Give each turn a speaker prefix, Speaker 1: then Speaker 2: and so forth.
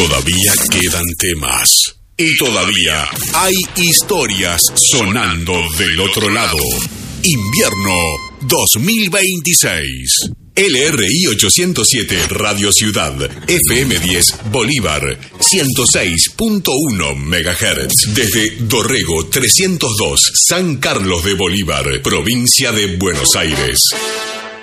Speaker 1: Todavía quedan temas. Y todavía hay historias sonando del otro lado. Invierno 2026. LRI 807 Radio Ciudad, FM 10 Bolívar, 106.1 MHz. Desde Dorrego 302, San Carlos de Bolívar, provincia de Buenos Aires.